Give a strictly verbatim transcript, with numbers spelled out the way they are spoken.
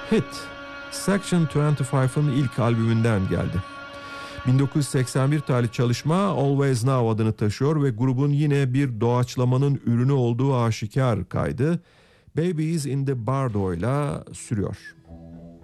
Hit, Section yirmi beşin ilk albümünden geldi. bin dokuz yüz seksen bir tarihli çalışma Always Now adını taşıyor ve grubun yine bir doğaçlamanın ürünü olduğu aşikar kaydı Babies in the Bardo ile sürüyor.